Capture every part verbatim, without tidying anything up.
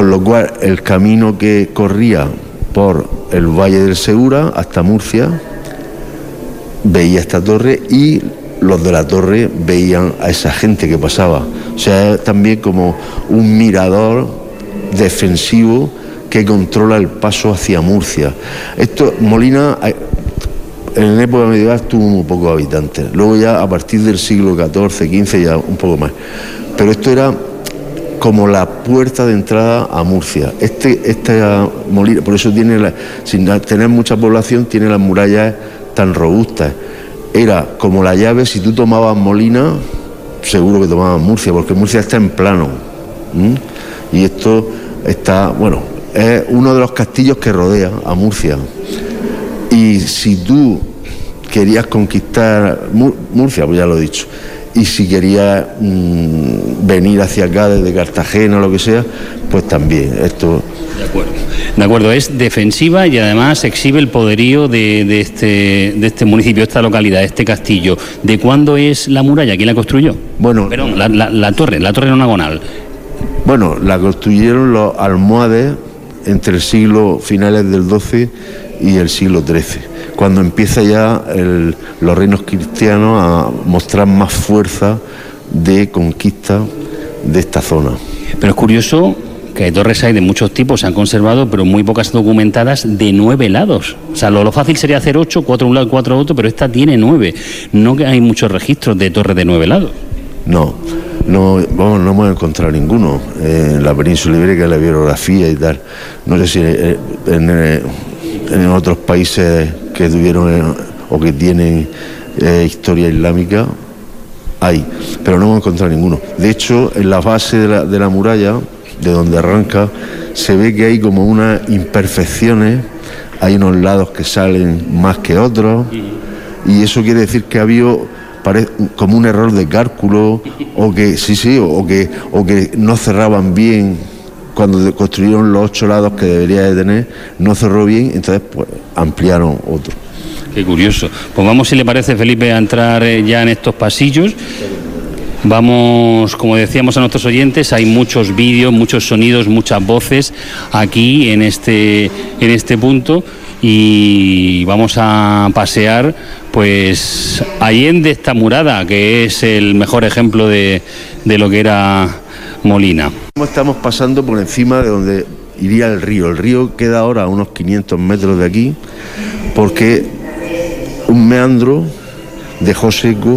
con lo cual el camino que corría por el Valle del Segura hasta Murcia veía esta torre y los de la torre veían a esa gente que pasaba. O sea, es también como un mirador defensivo que controla el paso hacia Murcia. Esto, Molina, en la época medieval tuvo muy pocos habitantes, luego ya a partir del siglo catorce, quince ya un poco más. Pero esto era como la puerta de entrada a Murcia. Este, esta Molina, por eso tiene, la, sin tener mucha población, tiene las murallas tan robustas. Era como la llave, si tú tomabas Molina, seguro que tomabas Murcia, porque Murcia está en plano. ¿Mm? Y esto está, bueno, es uno de los castillos que rodea a Murcia. Y si tú querías conquistar Mur- Murcia, pues ya lo he dicho, y si querías mmm, venir hacia acá desde Cartagena o lo que sea, pues también, esto... De acuerdo. De acuerdo, es defensiva y además exhibe el poderío de, de, este, de este municipio, esta localidad, este castillo. ¿De cuándo es la muralla? ¿Quién la construyó? Bueno, Perdón, la, la, la torre, la torre nonagonal. Bueno, la construyeron los almohades entre el siglo finales del doce y el siglo trece, cuando empieza ya el, los reinos cristianos a mostrar más fuerza de conquista de esta zona. Pero es curioso que torres hay de muchos tipos, se han conservado, pero muy pocas documentadas de nueve lados. O sea, lo, lo fácil sería hacer ocho, cuatro un lado y cuatro otro, pero esta tiene nueve. No que hay muchos registros de torres de nueve lados. No, no, vamos, no hemos encontrado ninguno eh, en la península ibérica, en la bibliografía y tal. No sé si eh, en, eh, en otros países que tuvieron eh, o que tienen eh, historia islámica hay, pero no hemos encontrado ninguno. De hecho, en la base de la, de la muralla, de donde arranca, se ve que hay como unas imperfecciones, hay unos lados que salen más que otros, y eso quiere decir que ha habido parece, como un error de cálculo, o que sí, sí, o que, o que no cerraban bien cuando construyeron los ocho lados que debería de tener, no cerró bien, entonces pues ampliaron otro. Qué curioso. Pues vamos, si le parece, Felipe, a entrar ya en estos pasillos. Vamos, como decíamos a nuestros oyentes, hay muchos vídeos, muchos sonidos, muchas voces aquí en este, en este punto, y vamos a pasear pues allende esta murada, que es el mejor ejemplo de, de lo que era Molina. Estamos pasando por encima de donde iría el río. El río queda ahora a unos quinientos metros de aquí, porque un meandro dejó seco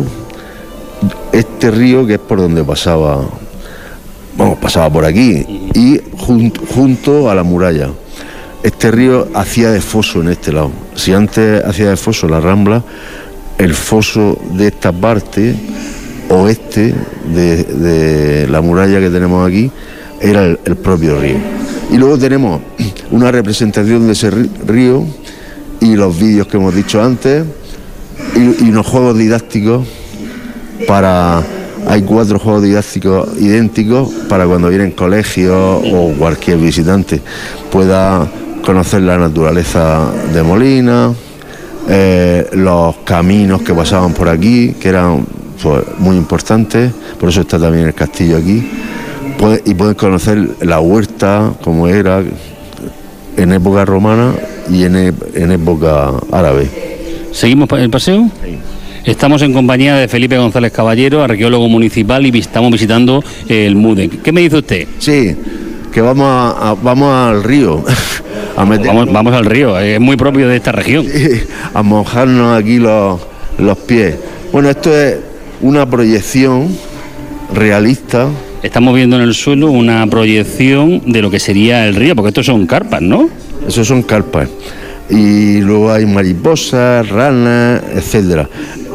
este río, que es por donde pasaba, vamos, pasaba por aquí, y junto, junto a la muralla. Este río hacía de foso en este lado. Si antes hacía de foso la Rambla, el foso de esta parte oeste de, de la muralla que tenemos aquí era el, el propio río. Y luego tenemos una representación de ese río y los vídeos que hemos dicho antes, y, y unos juegos didácticos para... Hay cuatro juegos didácticos idénticos para cuando vienen colegios o cualquier visitante pueda conocer la naturaleza de Molina, eh, los caminos que pasaban por aquí, que eran pues, muy importantes, por eso está también el castillo aquí, Puede, y pueden conocer la huerta, como era en época romana y en, en época árabe. ¿Seguimos el paseo? Sí. Estamos en compañía de Felipe González Caballero, arqueólogo municipal, y estamos visitando el Muden. ¿Qué me dice usted? Sí, que vamos, a, a, vamos al río. A meter... vamos, vamos al río, es muy propio de esta región. Sí, a mojarnos aquí los, los pies. Bueno, esto es una proyección realista. Estamos viendo en el suelo una proyección de lo que sería el río, porque estos son carpas, ¿no? Esos son carpas. Y luego hay mariposas, ranas, etcétera.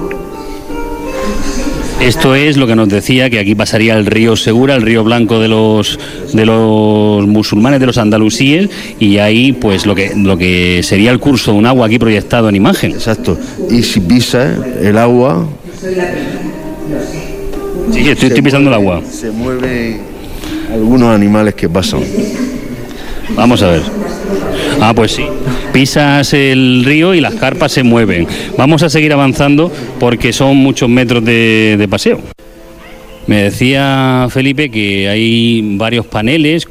Esto es lo que nos decía, que aquí pasaría el río Segura, el río blanco de los de los musulmanes, de los andalusíes, y ahí pues lo que lo que sería el curso de un agua aquí proyectado en imagen. Exacto. Y si pisas el agua... Sí, estoy, estoy pisando mueve, el agua. Se mueven algunos animales que pasan. Vamos a ver. Ah, pues sí. Pisas el río y las carpas se mueven. Vamos a seguir avanzando porque son muchos metros de, de paseo. Me decía Felipe que hay varios paneles